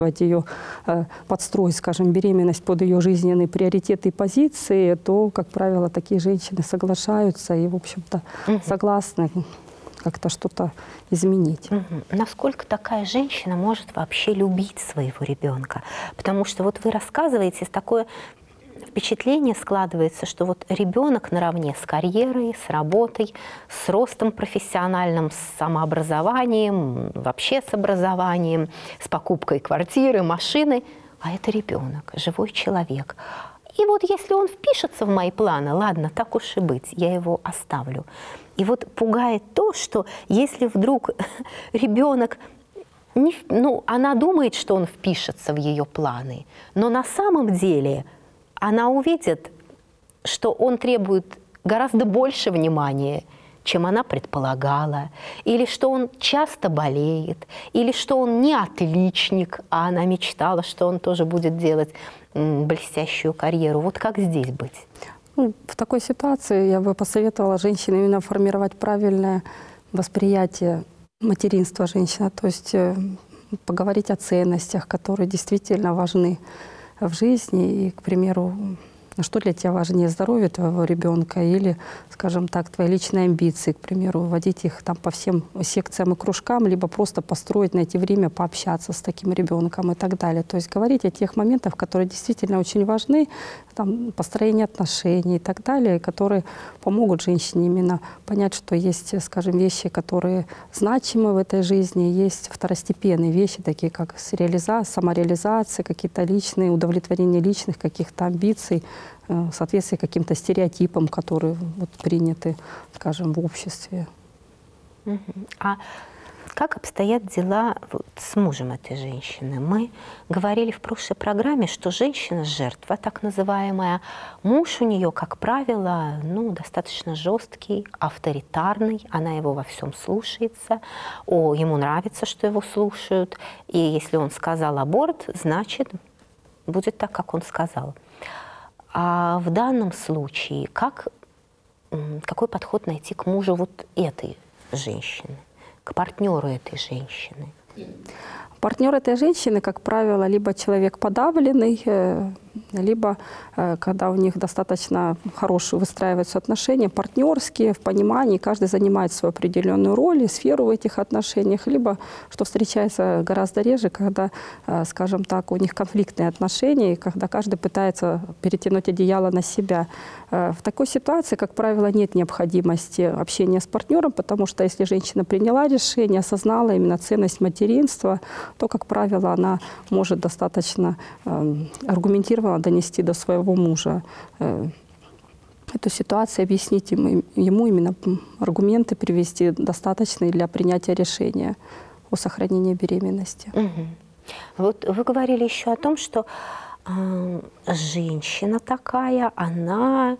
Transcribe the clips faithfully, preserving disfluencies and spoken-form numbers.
ее, подстроить, скажем, беременность под ее жизненные приоритеты и позиции, то, как правило, такие женщины соглашаются и, в общем-то, угу. согласны как-то что-то изменить. Угу. Насколько такая женщина может вообще любить своего ребенка? Потому что вот вы рассказываете, такое впечатление складывается, что вот ребенок наравне с карьерой, с работой, с ростом профессиональным, с самообразованием, вообще с образованием, с покупкой квартиры, машины, а это ребенок, живой человек. И вот если он впишется в мои планы, ладно, так уж и быть, я его оставлю. И вот пугает то, что если вдруг ребенок, не, ну, она думает, что он впишется в ее планы, но на самом деле она увидит, что он требует гораздо больше внимания, чем она предполагала, или что он часто болеет, или что он не отличник, а она мечтала, что он тоже будет делать м, блестящую карьеру. Вот как здесь быть? Ну, в такой ситуации я бы посоветовала женщине именно формировать правильное восприятие материнства женщины, то есть э, поговорить о ценностях, которые действительно важны в жизни. И, к примеру, что для тебя важнее, здоровье твоего ребенка или, скажем так, твои личные амбиции, к примеру, вводить их там по всем секциям и кружкам, либо просто построить, найти время пообщаться с таким ребенком и так далее. То есть говорить о тех моментах, которые действительно очень важны, там, построение отношений и так далее, которые помогут женщине именно понять, что есть, скажем, вещи, которые значимы в этой жизни, есть второстепенные вещи, такие как реализация, самореализация, какие-то личные, удовлетворение личных каких-то амбиций, в соответствии каким-то стереотипам, которые вот приняты, скажем, в обществе. Uh-huh. А как обстоят дела вот с мужем этой женщины? Мы говорили в прошлой программе, что женщина жертва, так называемая. Муж у нее, как правило, ну, достаточно жесткий, авторитарный. Она его во всем слушается. О, ему нравится, что его слушают. И если он сказал аборт, значит, будет так, как он сказал. А в данном случае как, какой подход найти к мужу вот этой женщины, к партнеру этой женщины? Партнер этой женщины, как правило, либо человек подавленный, либо когда у них достаточно хорошие выстраиваются отношения, партнерские, в понимании, каждый занимает свою определенную роль и сферу в этих отношениях, либо, что встречается гораздо реже, когда, скажем так, у них конфликтные отношения, и когда каждый пытается перетянуть одеяло на себя. В такой ситуации, как правило, нет необходимости общения с партнером, потому что если женщина приняла решение, осознала именно ценность материнства, то, как правило, она может достаточно э, аргументированно донести до своего мужа э, эту ситуацию, объяснить ему, ему именно аргументы, привести достаточные для принятия решения о сохранении беременности. Угу. Вот вы говорили еще о том, что э, женщина такая, она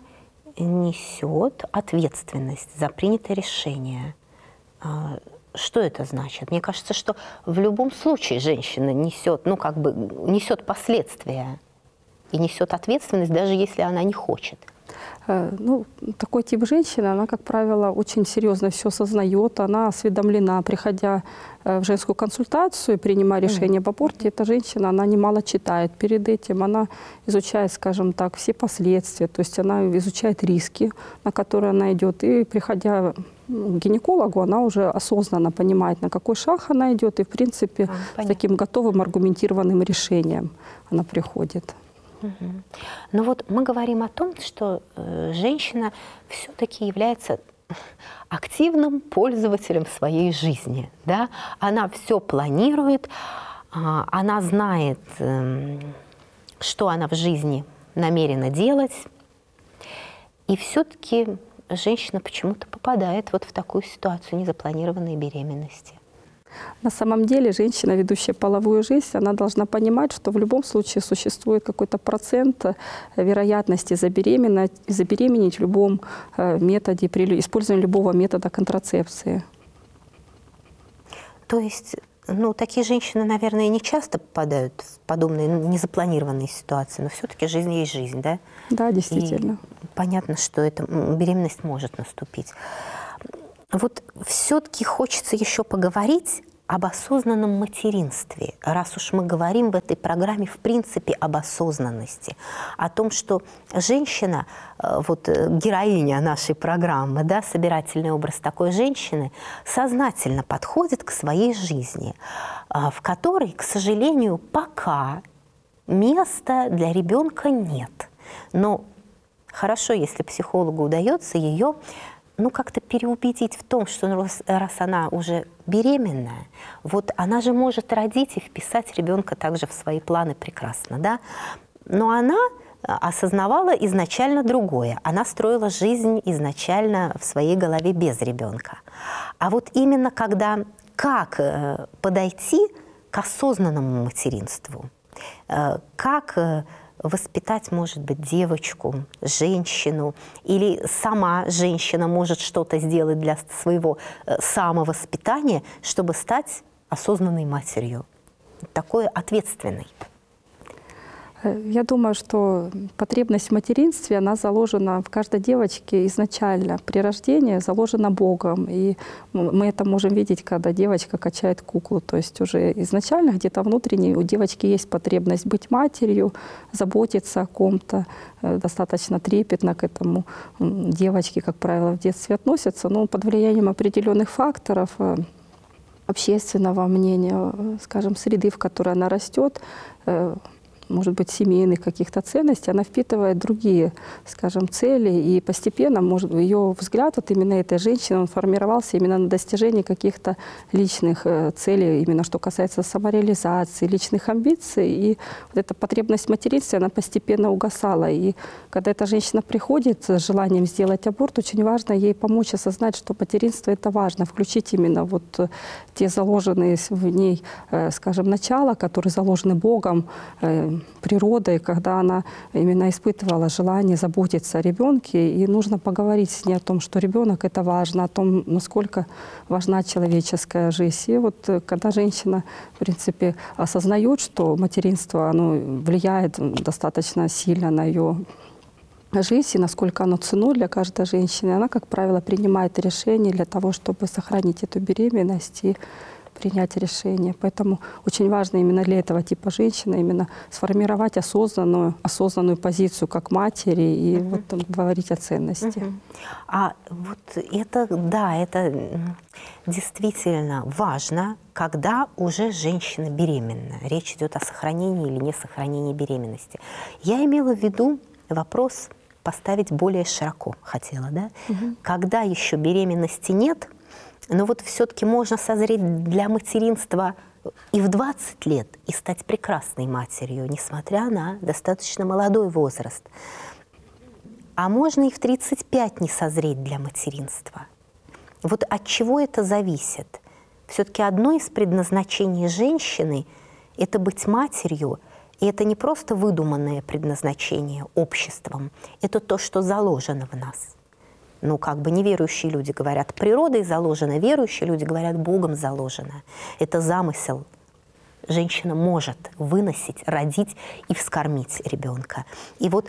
несет ответственность за принятое решение. Э, Что это значит? Мне кажется, что в любом случае женщина несет, ну, как бы, несет последствия и несет ответственность, даже если она не хочет. Ну, такой тип женщины, она, как правило, очень серьезно все осознает, она осведомлена, приходя в женскую консультацию, принимая решение об аборте, эта женщина, она немало читает перед этим, она изучает, скажем так, все последствия, то есть она изучает риски, на которые она идет, и приходя к гинекологу, она уже осознанно понимает, на какой шаг она идет, и, в принципе, а, с таким готовым аргументированным решением она приходит. Угу. Но вот мы говорим о том, что э, женщина все-таки является активным пользователем своей жизни. Да? Она все планирует, э, она знает, э, что она в жизни намерена делать. И все-таки женщина почему-то попадает вот в такую ситуацию незапланированной беременности. На самом деле женщина, ведущая половую жизнь, она должна понимать, что в любом случае существует какой-то процент вероятности забеременеть, забеременеть в любом методе, при использовании любого метода контрацепции. То есть, ну, такие женщины, наверное, не часто попадают в подобные незапланированные ситуации, но все-таки жизнь есть жизнь, да? Да, действительно. И понятно, что эта беременность может наступить. Вот все-таки хочется еще поговорить об осознанном материнстве, раз уж мы говорим в этой программе в принципе об осознанности, о том, что женщина, вот героиня нашей программы, да, собирательный образ такой женщины, сознательно подходит к своей жизни, в которой, к сожалению, пока места для ребенка нет. Но хорошо, если психологу удается ее, ну, как-то переубедить в том, что раз, раз она уже беременная, вот она же может родить и вписать ребенка также в свои планы прекрасно, да? Но она осознавала изначально другое. Она строила жизнь изначально в своей голове без ребенка. А вот именно когда, как подойти к осознанному материнству, как воспитать, может быть, девочку, женщину, или сама женщина может что-то сделать для своего самовоспитания, чтобы стать осознанной матерью, такой ответственной. Я думаю, что потребность в материнстве, она заложена в каждой девочке изначально. При рождении заложена Богом. И мы это можем видеть, когда девочка качает куклу. То есть уже изначально где-то внутренне у девочки есть потребность быть матерью, заботиться о ком-то. Достаточно трепетно к этому девочки, как правило, в детстве относятся. Но под влиянием определенных факторов, общественного мнения, скажем, среды, в которой она растет, может быть, семейных каких-то ценностей, она впитывает другие, скажем, цели, и постепенно, может, ее взгляд вот именно этой женщины, он формировался именно на достижении каких-то личных целей, именно что касается самореализации, личных амбиций, и вот эта потребность в материнстве, она постепенно угасала, и когда эта женщина приходит с желанием сделать аборт, очень важно ей помочь осознать, что материнство — это важно, включить именно вот те заложенные в ней, скажем, начала, которые заложены Богом, природой, когда она именно испытывала желание заботиться о ребенке, и нужно поговорить с ней о том, что ребенок — это важно, о том, насколько важна человеческая жизнь. И вот когда женщина, в принципе, осознает, что материнство, оно влияет достаточно сильно на ее жизнь, и насколько оно ценно для каждой женщины, она, как правило, принимает решение для того, чтобы сохранить эту беременность и принять решение. Поэтому очень важно именно для этого типа женщины именно сформировать осознанную, осознанную позицию как матери и uh-huh. вот, там, говорить о ценности. Uh-huh. А вот это, да, это действительно важно, когда уже женщина беременна. Речь идет о сохранении или не сохранении беременности. Я имела в виду вопрос поставить более широко, хотела, да? Uh-huh. Когда еще беременности нет, но вот все-таки можно созреть для материнства и в двадцать лет, и стать прекрасной матерью, несмотря на достаточно молодой возраст. А можно и в тридцать пять не созреть для материнства. Вот от чего это зависит? Все-таки одно из предназначений женщины – это быть матерью, и это не просто выдуманное предназначение обществом, это то, что заложено в нас. Ну, как бы неверующие люди говорят, природой заложено, верующие люди говорят, Богом заложено. Это замысел. Женщина может выносить, родить и вскормить ребенка. И вот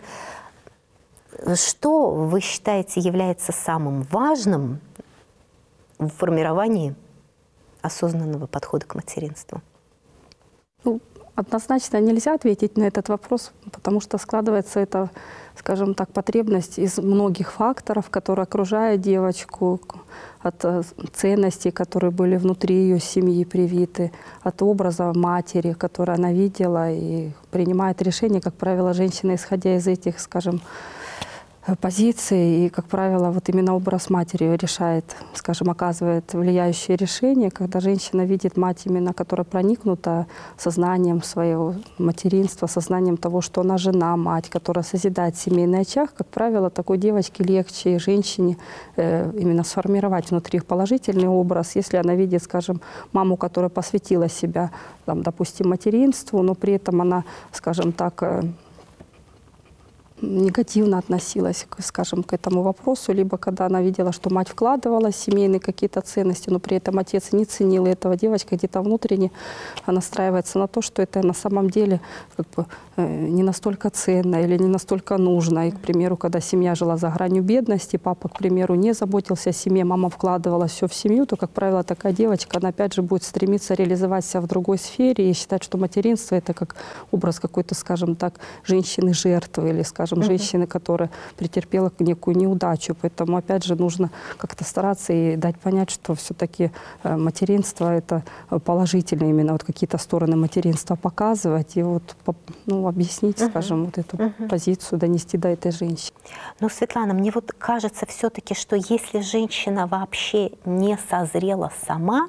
что, вы считаете, является самым важным в формировании осознанного подхода к материнству? Ну, однозначно нельзя ответить на этот вопрос, потому что складывается это, скажем так, потребность из многих факторов, которые окружают девочку, от ценностей, которые были внутри ее семьи привиты, от образа матери, который она видела, и принимает решения, как правило, женщина, исходя из этих, скажем, позиции, и, как правило, вот именно образ матери решает, скажем, оказывает влияющее решение, когда женщина видит мать именно, которая проникнута сознанием своего материнства, сознанием того, что она жена, мать, которая созидает семейный очаг, как правило, такой девочке легче, женщине э, именно сформировать внутри их положительный образ, если она видит, скажем, маму, которая посвятила себя, там, допустим, материнству, но при этом она, скажем так, э, негативно относилась, к- скажем, к этому вопросу, либо когда она видела, что мать вкладывала в семейные какие-то ценности, но при этом отец не ценил этого, девочка где-то внутренне настраивается на то, что это на самом деле как бы, э, не настолько ценно или не настолько нужно. И, к примеру, когда семья жила за гранью бедности, папа, к примеру, не заботился о семье, мама вкладывала все в семью, то, как правило, такая девочка, она опять же будет стремиться реализовать себя в другой сфере и считать, что материнство — это как образ какой-то, скажем так, женщины-жертвы или, скажем, Мгм. женщины, которая претерпела некую неудачу. Поэтому, опять же, нужно как-то стараться и дать понять, что все-таки материнство — это положительные именно вот какие-то стороны материнства показывать и вот, по- ну, объяснить, Мгм. скажем, вот эту Мгм. позицию, донести до этой женщины. Ну, Светлана, мне вот кажется все-таки, что если женщина вообще не созрела сама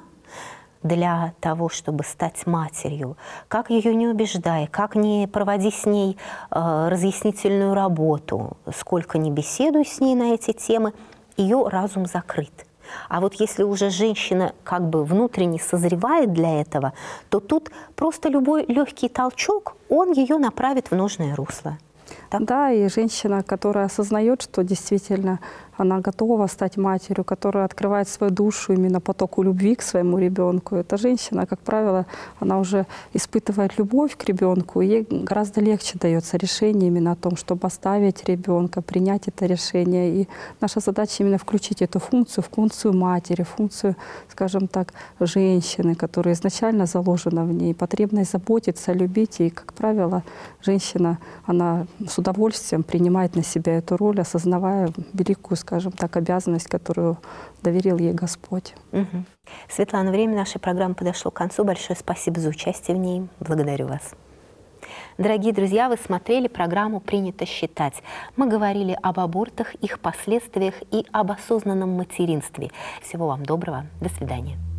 для того, чтобы стать матерью, как ее не убеждай, как не проводи с ней э, разъяснительную работу, сколько не беседуй с ней на эти темы, ее разум закрыт. А вот если уже женщина как бы внутренне созревает для этого, то тут просто любой легкий толчок, он ее направит в нужное русло. Так? Да, и женщина, которая осознает, что действительно она готова стать матерью, которая открывает свою душу именно потоку любви к своему ребенку. Эта женщина, как правило, она уже испытывает любовь к ребенку, и ей гораздо легче дается решение именно о том, чтобы оставить ребенка, принять это решение. И наша задача именно включить эту функцию в функцию матери, функцию, скажем так, женщины, которая изначально заложена в ней, потребность заботиться, любить. И, как правило, женщина, она с удовольствием принимает на себя эту роль, осознавая великую, скажем так, обязанность, которую доверил ей Господь. Мгм. Светлана, время нашей программы подошло к концу. Большое спасибо за участие в ней. Благодарю вас. Дорогие друзья, вы смотрели программу «Принято считать». Мы говорили об абортах, их последствиях и об осознанном материнстве. Всего вам доброго. До свидания.